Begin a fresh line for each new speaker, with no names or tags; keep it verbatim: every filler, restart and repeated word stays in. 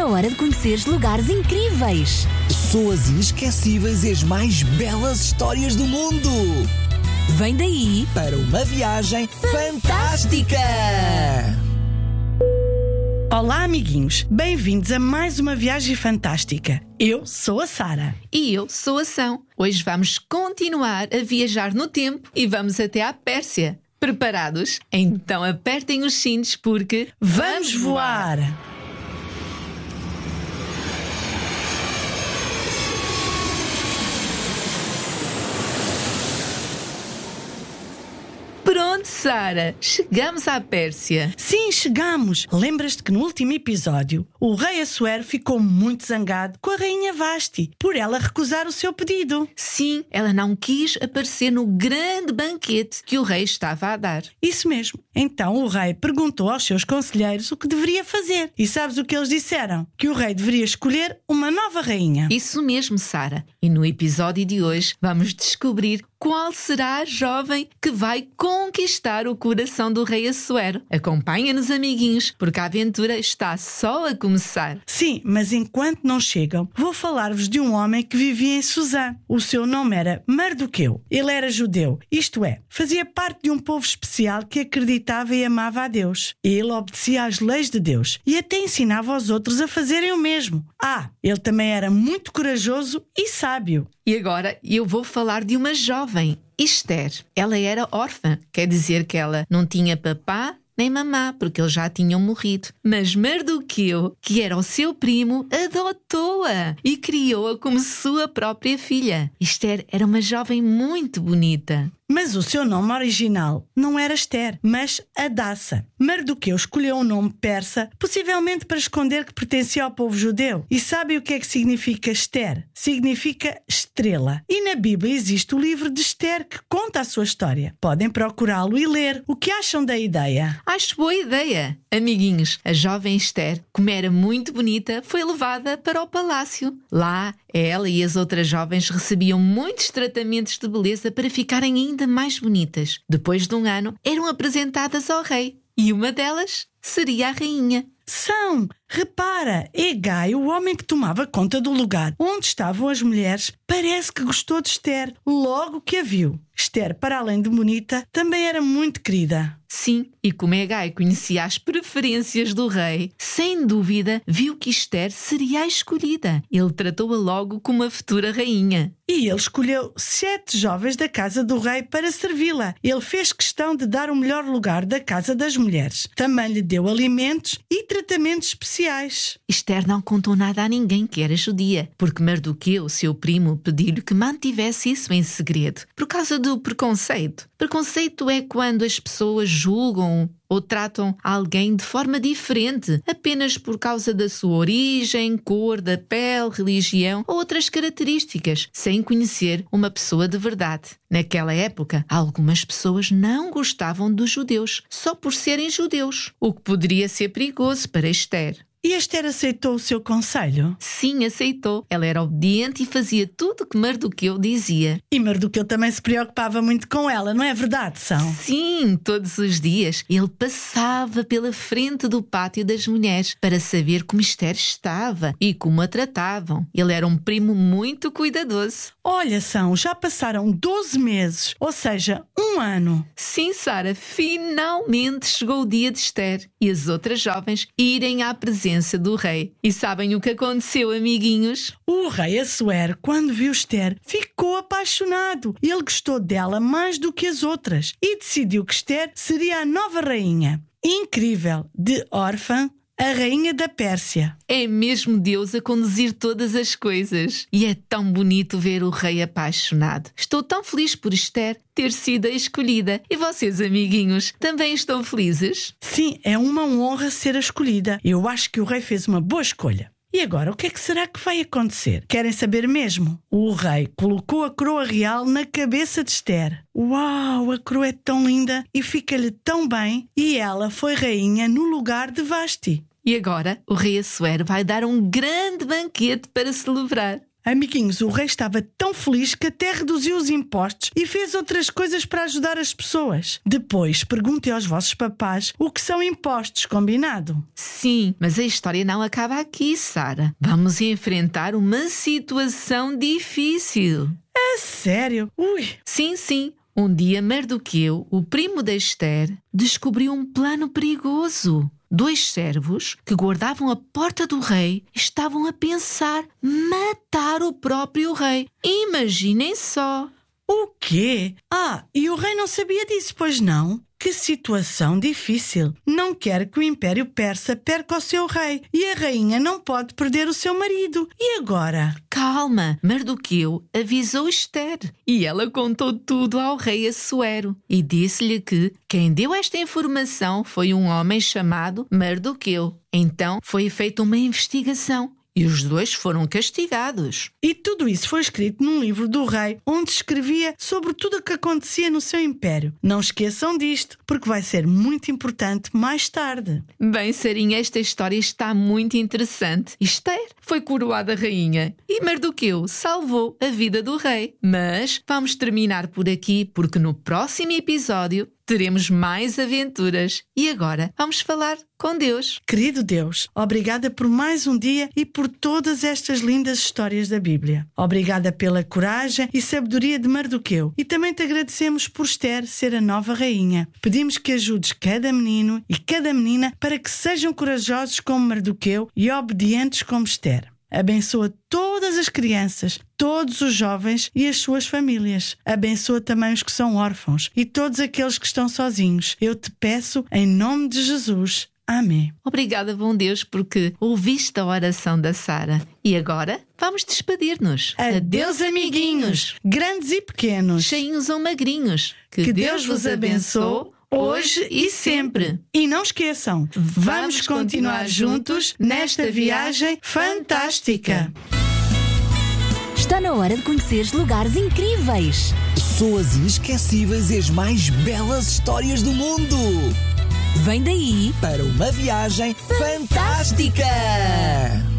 a hora de conheceres lugares incríveis,
pessoas inesquecíveis e as mais belas histórias do mundo.
Vem daí
para uma viagem fantástica!
Olá, amiguinhos! Bem-vindos a mais uma viagem fantástica. Eu sou a Sara.
E eu sou a São. Hoje vamos continuar a viajar no tempo e vamos até à Pérsia. Preparados? Então apertem os cintos porque
vamos voar!
Pronto, Sara, chegamos à Pérsia.
Sim, chegamos. Lembras-te que no último episódio o rei Assuero ficou muito zangado com a rainha Vasti por ela recusar o seu pedido?
Sim, ela não quis aparecer no grande banquete que o rei estava a dar.
Isso mesmo. Então o rei perguntou aos seus conselheiros o que deveria fazer. E sabes o que eles disseram? Que o rei deveria escolher uma nova rainha.
Isso mesmo, Sara. E no episódio de hoje vamos descobrir qual será a jovem que vai conquistar o coração do rei Assuero. Acompanha-nos, amiguinhos, porque a aventura está só a começar.
Sim, mas enquanto não chegam, vou falar-vos de um homem que vivia em Suzã. O seu nome era Mardoqueu. Ele era judeu, isto é, fazia parte de um povo especial que acreditava e amava a Deus. Ele obedecia às leis de Deus e até ensinava aos outros a fazerem o mesmo. Ah, ele também era muito corajoso e sábio.
E agora eu vou falar de uma jovem, Esther. Ela era órfã, quer dizer que ela não tinha papá nem mamá, porque eles já tinham morrido. Mas Mardoqueu, que era o seu primo, adotou-a e criou-a como sua própria filha. Esther era uma jovem muito bonita.
Mas o seu nome original não era Esther, mas Hadassa. Mardoqueu escolheu um nome persa, possivelmente para esconder que pertencia ao povo judeu. E sabem o que é que significa Esther? Significa estrela. E na Bíblia existe o livro de Esther que conta a sua história. Podem procurá-lo e ler. O que acham da ideia?
Acho boa ideia. Amiguinhos, a jovem Esther, como era muito bonita, foi levada para o palácio. Lá, ela e as outras jovens recebiam muitos tratamentos de beleza para ficarem ainda mais bonitas. Depois de um ano, eram apresentadas ao rei. E uma delas seria a rainha.
São, repara, Hegai, o homem que tomava conta do lugar onde estavam as mulheres, parece que gostou de Esther logo que a viu. Esther, para além de bonita, também era muito querida.
Sim, e como Hegai conhecia as preferências do rei, sem dúvida viu que Esther seria a escolhida. Ele tratou-a logo como a futura rainha.
E ele escolheu sete jovens da casa do rei para servi-la. Ele fez questão de dar o melhor lugar da casa das mulheres. Também lhe deu alimentos e tratamentos especiais.
Esther não contou nada a ninguém que era judia, porque Mardoqueu, seu primo, pediu-lhe que mantivesse isso em segredo, por causa do preconceito. Preconceito é quando as pessoas julgam ou tratam alguém de forma diferente, apenas por causa da sua origem, cor da pele, religião ou outras características, sem conhecer uma pessoa de verdade. Naquela época, algumas pessoas não gostavam dos judeus, só por serem judeus, o que poderia ser perigoso para Esther.
E Esther aceitou o seu conselho?
Sim, aceitou. Ela era obediente e fazia tudo o que Mardoqueu dizia.
E Mardoqueu também se preocupava muito com ela, não é verdade, São?
Sim, todos os dias ele passava pela frente do pátio das mulheres para saber como Esther estava e como a tratavam. Ele era um primo muito cuidadoso.
Olha, São, já passaram doze meses, ou seja, um ano.
Sim, Sara, finalmente chegou o dia de Esther e as outras jovens irem à presença do rei. E sabem o que aconteceu, amiguinhos?
O rei Assuero, quando viu Esther, ficou apaixonado. Ele gostou dela mais do que as outras e decidiu que Esther seria a nova rainha. Incrível! De órfã, a rainha da Pérsia.
É mesmo Deus a conduzir todas as coisas. E é tão bonito ver o rei apaixonado. Estou tão feliz por Esther ter sido a escolhida. E vocês, amiguinhos, também estão felizes?
Sim, é uma honra ser a escolhida. Eu acho que o rei fez uma boa escolha. E agora, o que é que será que vai acontecer? Querem saber mesmo? O rei colocou a coroa real na cabeça de Esther. Uau, a coroa é tão linda e fica-lhe tão bem. E ela foi rainha no lugar de Vasti.
E agora, o rei Assuero vai dar um grande banquete para celebrar.
Amiguinhos, o rei estava tão feliz que até reduziu os impostos e fez outras coisas para ajudar as pessoas. Depois, perguntem aos vossos papás o que são impostos, combinado?
Sim, mas a história não acaba aqui, Sara. Vamos enfrentar uma situação difícil.
É sério? Ui!
Sim, sim. Um dia, Mardoqueu, o primo de Esther, descobriu um plano perigoso. Dois servos que guardavam a porta do rei estavam a pensar matar o próprio rei. Imaginem só!
O quê? Ah, e o rei não sabia disso, pois não? Que situação difícil. Não quer que o Império Persa perca o seu rei e a rainha não pode perder o seu marido. E agora?
Calma, Mardoqueu avisou Esther e ela contou tudo ao rei Assuero e disse-lhe que quem deu esta informação foi um homem chamado Mardoqueu. Então foi feita uma investigação e os dois foram castigados.
E tudo isso foi escrito num livro do rei, onde escrevia sobre tudo o que acontecia no seu império. Não esqueçam disto, porque vai ser muito importante mais tarde.
Bem, Sarinha, esta história está muito interessante. Esther foi coroada rainha e Mardoqueu salvou a vida do rei. Mas vamos terminar por aqui, porque no próximo episódio teremos mais aventuras. E agora vamos falar com Deus.
Querido Deus, obrigada por mais um dia e por todas estas lindas histórias da Bíblia. Obrigada pela coragem e sabedoria de Mardoqueu. E também te agradecemos por Esther ser a nova rainha. Pedimos que ajudes cada menino e cada menina para que sejam corajosos como Mardoqueu e obedientes como Esther. Abençoa todas as crianças, todos os jovens e as suas famílias. Abençoa também os que são órfãos e todos aqueles que estão sozinhos. Eu te peço em nome de Jesus. Amém.
Obrigada, bom Deus, porque ouviste a oração da Sara. E agora vamos despedir-nos.
Adeus, amiguinhos, grandes e pequenos,
cheinhos ou magrinhos.
Que, que Deus vos abençoe hoje e sempre. E não esqueçam, vamos, vamos continuar juntos nesta viagem fantástica.
Está na hora de conheceres lugares incríveis,
pessoas inesquecíveis e as mais belas histórias do mundo.
Vem daí
para uma viagem fantástica.